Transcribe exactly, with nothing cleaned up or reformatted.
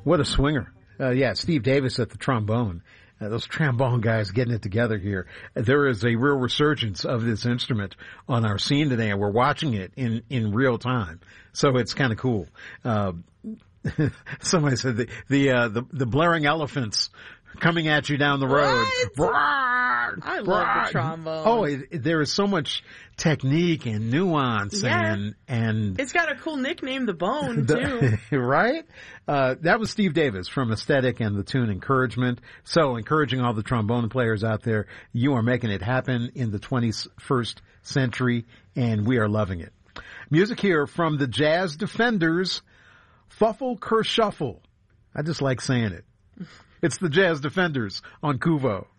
What a swinger. Uh, yeah, Steve Davis at the trombone. Uh, those trombone guys getting it together here. There is a real resurgence of this instrument on our scene today, and we're watching it in, in real time. So it's kind of cool. Uh, somebody said the, the, uh, the, the blaring elephants coming at you down the road. I love the trombone. Oh, it, it, there is so much technique and nuance, yeah. and and it's got a cool nickname, the Bone, too. The, right? Uh, that was Steve Davis from Aesthetic and the tune Encouragement. So, encouraging all the trombone players out there, you are making it happen in the twenty-first century, and we are loving it. Music here from the Jazz Defenders, Fuffle Kershuffle. I just like saying it. It's the Jazz Defenders on Kuvo.